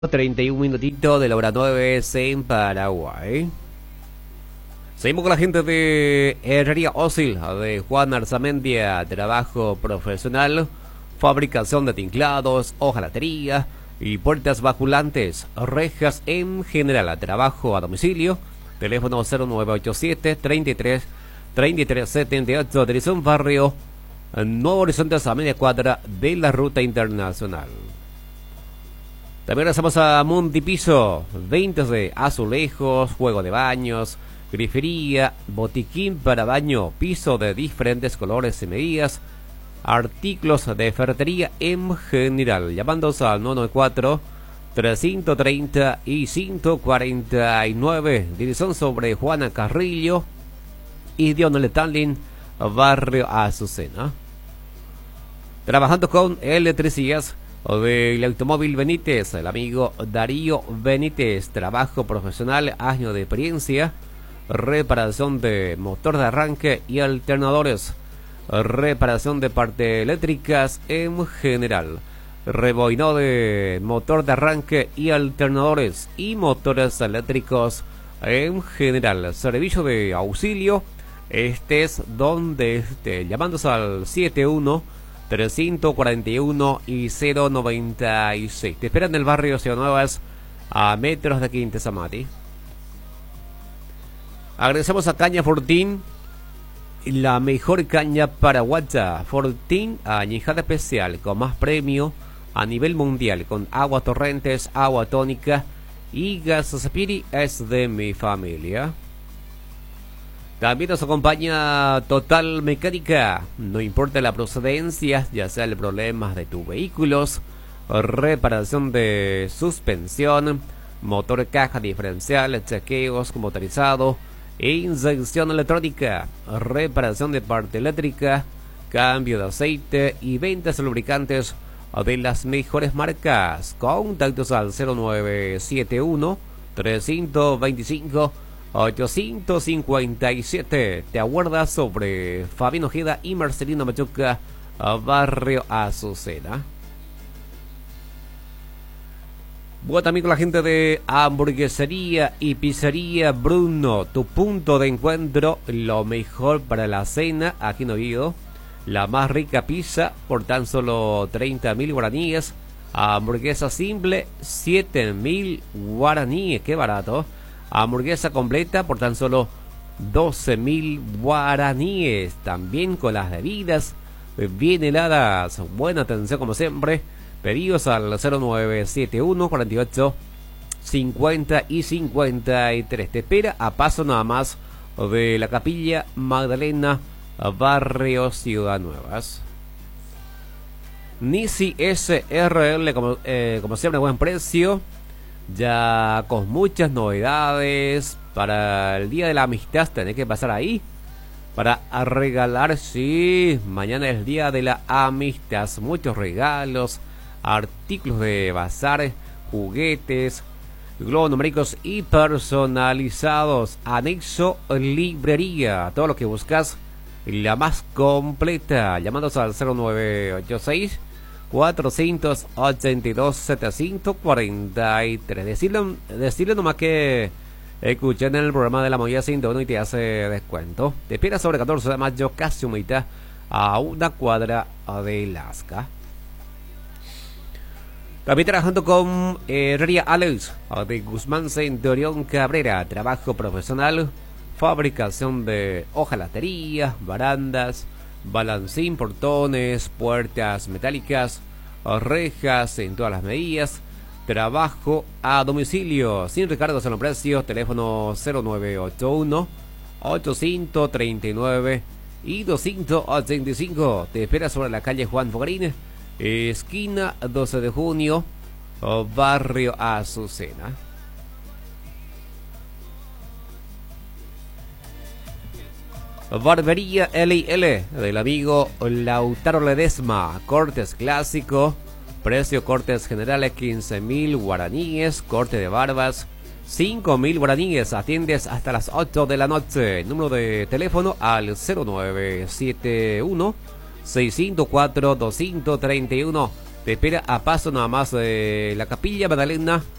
31 minutitos de la hora 9 en Paraguay. Seguimos con la gente de Herrería Ósil, de Juan Arzamendia, trabajo profesional, fabricación de tinclados, hojalatería y puertas bajulantes, rejas en general, trabajo a domicilio, teléfono 0987 33 33 78, dirección barrio Nuevo Horizonte, a media cuadra de la ruta internacional. También regresamos a Mundipiso, ventas de azulejos, juego de baños, grifería, botiquín para baño, piso de diferentes colores y medidas, artículos de ferretería en general. Llamándose al 994 330 y 149, dirección sobre Juana Carrillo y Dionel Tanlin, barrio Azucena. Trabajando con electricidad del automóvil Benítez, el amigo Darío Benítez, trabajo profesional, años de experiencia, reparación de motor de arranque y alternadores, reparación de partes eléctricas en general, reboinado de motor de arranque y alternadores y motores eléctricos en general, servicio de auxilio, estés donde esté, llamándose al 71 341 y 096. Te esperan en el barrio Ciudad Nuevas, a metros de aquí en Tezamati. Agradecemos a Caña Fortín, la mejor caña paraguaya. Fortín, añejada especial, con más premio a nivel mundial, con agua torrentes, agua tónica y gas Sapiri, es de mi familia. También nos acompaña Total Mecánica, no importa la procedencia, ya sea el problema de tus vehículos, reparación de suspensión, motor, caja diferencial, chequeos motorizado, inyección electrónica, reparación de parte eléctrica, cambio de aceite y ventas de lubricantes de las mejores marcas. Contactos al 0971 325 857. Te aguarda sobre Fabián Ojeda y Marcelino Machuca, barrio Azucena. Bueno, también con la gente de Hamburguesería y Pizzería Bruno, tu punto de encuentro, lo mejor para la cena aquí en Oviedo. La más rica pizza por tan solo 30.000 guaraníes. Hamburguesa simple, 7.000 guaraníes, qué barato. Hamburguesa completa por tan solo 12.000 guaraníes. También con las bebidas bien heladas. Buena atención como siempre. Pedidos al 0971 48 50 y 53. Te espera a paso nada más de la Capilla Magdalena, barrio Ciudad Nuevas. Nisi SRL, como siempre, buen precio. Ya con muchas novedades para el Día de la Amistad. Tenés que pasar ahí para regalar. Sí, mañana es el Día de la Amistad. Muchos regalos, artículos de bazar, juguetes, globos numéricos y personalizados. Anexo librería, todo lo que buscas, la más completa. Llamándonos al 0986 482 743. Decirle nomás que escuchen en el programa de la Movida 101 y te hace descuento. Te espera sobre 14 de mayo, casi un mitad, a una cuadra de Lasca. También trabajando con Herrería Alex de Guzmán Centurión Cabrera, trabajo profesional, fabricación de hojalatería, barandas, balancín, portones, puertas metálicas, rejas en todas las medidas, trabajo a domicilio, sin recargos en los precios, teléfono 0981 839 y 285. Te espera sobre la calle Juan Fogrín, esquina 12 de junio, barrio Azucena. Barbería L&L del amigo Lautaro Ledesma, cortes clásico, precio cortes generales 15.000 guaraníes, corte de barbas 5.000 guaraníes, atiendes hasta las 8 de la noche. Número de teléfono al 0971 604 231 Te espera a paso nada más de la Capilla Magdalena